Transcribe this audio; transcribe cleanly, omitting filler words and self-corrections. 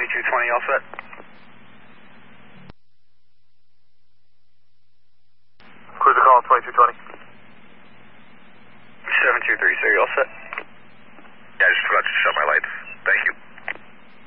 2220, all set. Cruiser call 2220. 723, sir, you all set?